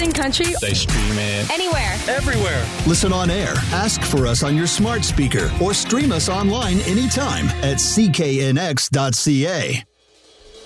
sing country. They stream it Anywhere. everywhere. Listen on air, ask for us on your smart speaker, or stream us online anytime at cknx.ca.